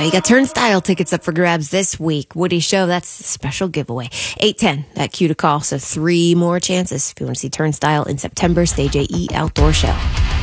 You got Turnstile tickets up for grabs this week. Woody Show, that's a special giveaway. 8:10, that cue to call. So 3 more chances if you want to see Turnstile in September, Stage AE Outdoor Show.